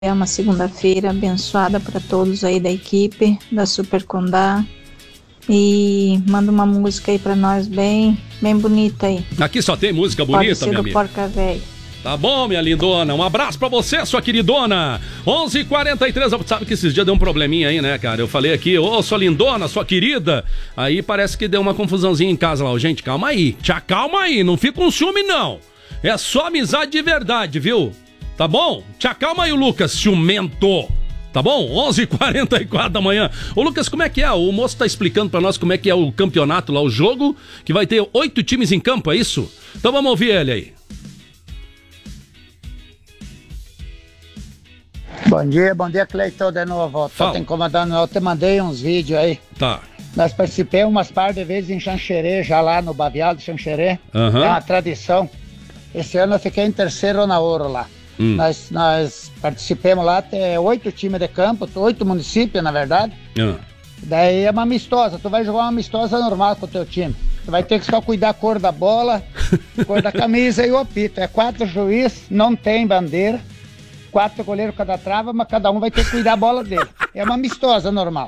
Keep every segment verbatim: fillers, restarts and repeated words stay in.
É uma segunda-feira abençoada para todos aí da equipe da Super Condá. E manda uma música aí para nós bem, bem bonita aí. Aqui só tem música bonita, Pode ser minha do amiga. Porca Véia. Tá bom, minha lindona. Um abraço pra você, sua queridona. onze e quarenta e três. Sabe que esses dias deu um probleminha aí, né, cara? Eu falei aqui, ô, oh, sua lindona, sua querida. Aí parece que deu uma confusãozinha em casa lá. Gente, calma aí. Te acalma aí. Não fica com ciúme, não. É só amizade de verdade, viu? Tá bom? Te acalma aí, Lucas, ciumento. Tá bom? onze e quarenta e quatro da manhã. Ô, Lucas, como é que é? O moço tá explicando pra nós como é que é o campeonato lá, o jogo, que vai ter oito times em campo, é isso? Então vamos ouvir ele aí. Bom dia, bom dia, Cleiton, de novo. Tô te incomodando, eu te mandei uns vídeos aí. Tá. Nós participamos umas par de vezes em Xanxerê, já lá no Bavial de Xanxerê. Uhum. É uma tradição. Esse ano eu fiquei em terceiro na ouro lá. Hum. Nós, nós participamos lá, tem oito times de campo, oito municípios, na verdade. Uhum. Daí é uma amistosa, tu vai jogar uma amistosa normal com o teu time. Tu vai ter que só cuidar a cor da bola, cor da camisa e o apito. É quatro juízes, não tem bandeira. Quatro goleiros cada trava, mas cada um vai ter que cuidar a bola dele. É uma amistosa normal.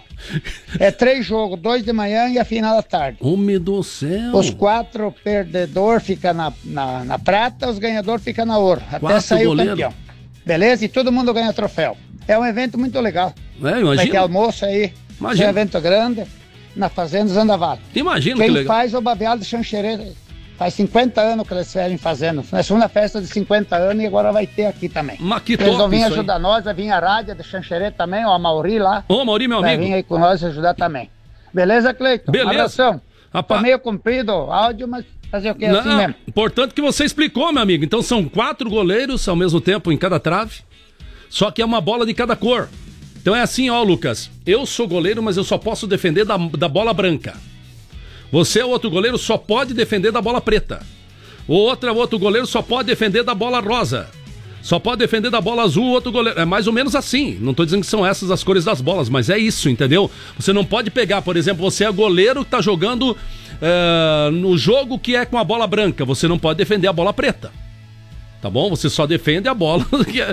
É três jogos, dois de manhã e a final da tarde. Homem do céu! Os quatro perdedores ficam na, na, na prata, os ganhadores ficam na ouro. Até quatro sair goleiro. O campeão. Beleza? E todo mundo ganha troféu. É um evento muito legal. É, imagina. Vai ter almoço aí. Imagina. É um evento grande na Fazenda Zandaval. Imagina Quem que legal. faz o Bavial de Xanxerê. Faz cinquenta anos que eles vêm fazendo. Na segunda festa de cinquenta anos e agora vai ter aqui também. Mas que eles top vão vir isso ajudar aí. nós, vai vir a rádio de Xanxerê também, ó, a Mauri lá. Ô, Mauri, meu vai amigo. Vai vir aí com nós ajudar também. Beleza, Cleiton? Beleza. Um abração. Rapaz... Tá meio comprido o áudio, mas fazer o que Não, assim mesmo. Portanto que você explicou, meu amigo. Então são quatro goleiros ao mesmo tempo em cada trave, só que é uma bola de cada cor. Então é assim, ó, Lucas. Eu sou goleiro, mas eu só posso defender da, da bola branca. Você, o outro goleiro, só pode defender da bola preta. O outro, o outro goleiro só pode defender da bola rosa. Só pode defender da bola azul o outro goleiro. É mais ou menos assim. Não tô dizendo que são essas as cores das bolas, mas é isso, entendeu? Você não pode pegar, por exemplo, você é goleiro que tá jogando uh, no jogo que é com a bola branca. Você não pode defender a bola preta. Tá bom? Você só defende a bola.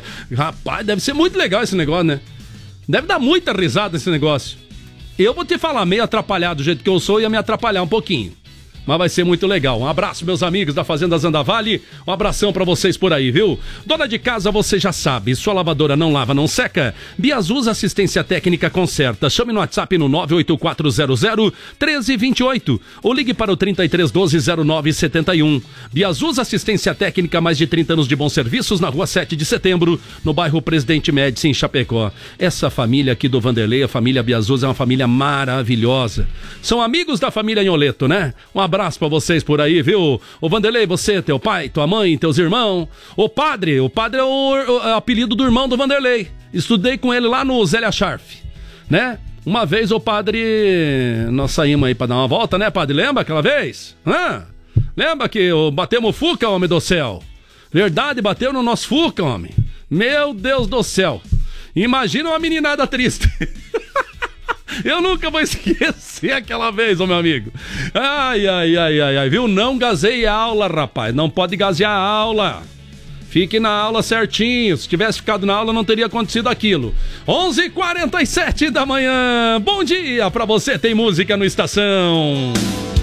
Rapaz, deve ser muito legal esse negócio, né? Deve dar muita risada esse negócio. Eu vou te falar, meio atrapalhado do jeito que eu sou, ia me atrapalhar um pouquinho. Mas vai ser muito legal. Um abraço, meus amigos da Fazenda Zandavale. Um abração pra vocês por aí, viu? Dona de casa, você já sabe. Sua lavadora não lava, não seca? Biazus Assistência Técnica conserta. Chame no WhatsApp no nove oito quatro zero zero um três dois oito ou ligue para o trinta e três, doze, zero nove, setenta e um. Biazus Assistência Técnica, mais de trinta anos de bons serviços na rua sete de setembro, no bairro Presidente Médici, em Chapecó. Essa família aqui do Vanderlei, a família Biazus, é uma família maravilhosa. São amigos da família Nholeto, né? Um abraço pra vocês por aí, viu? Ô Vanderlei, você, teu pai, tua mãe, teus irmãos. O padre, o padre é o, o apelido do irmão do Vanderlei. Estudei com ele lá no Zélia Scharf, né? Uma vez o padre... Nós saímos aí pra dar uma volta, né, padre? Lembra aquela vez? Hã? Lembra que batemos o Fuca, homem do céu? Verdade, bateu no nosso Fuca, homem. Meu Deus do céu. Imagina uma meninada triste. Eu nunca vou esquecer aquela vez, ô meu amigo. Ai, ai, ai, ai, ai, viu? Não gazeie a aula, rapaz. Não pode gazear a aula. Fique na aula certinho. Se tivesse ficado na aula, não teria acontecido aquilo. onze e quarenta e sete da manhã. Bom dia pra você. Tem música no Estação.